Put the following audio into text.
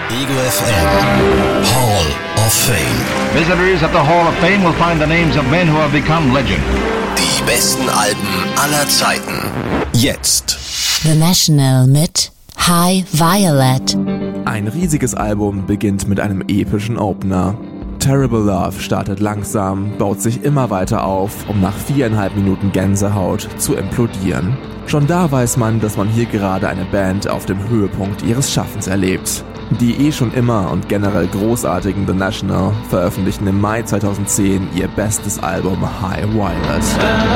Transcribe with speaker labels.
Speaker 1: Ego FM Hall of Fame.
Speaker 2: Visitors at the Hall of Fame will find the names of men who have become legend.
Speaker 1: Die besten Alben aller Zeiten. Jetzt.
Speaker 3: The National mit High Violet.
Speaker 4: Ein riesiges Album beginnt mit einem epischen Opener. Terrible Love startet langsam, baut sich immer weiter auf, um nach 4,5 Minuten Gänsehaut zu implodieren. Schon da weiß man, dass man hier gerade eine Band auf dem Höhepunkt ihres Schaffens erlebt. Die schon immer und generell großartigen The National veröffentlichten im Mai 2010 ihr bestes Album High Violet.